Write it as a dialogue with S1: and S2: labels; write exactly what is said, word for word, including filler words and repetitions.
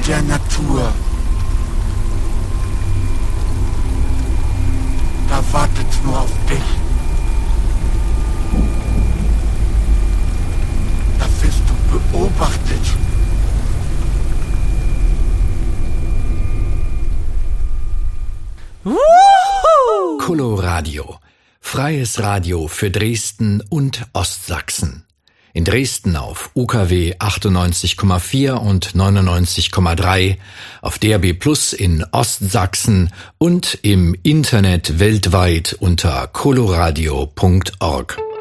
S1: der Natur. Da wartet's nur auf dich. Da wirst du beobachtet.
S2: Woohoo! Coloradio. Freies Radio für Dresden und Ostsachsen. In Dresden auf U K W achtundneunzig Komma vier und neunundneunzig Komma drei, auf D A B Plus in Ostsachsen und im Internet weltweit unter coloradio punkt org.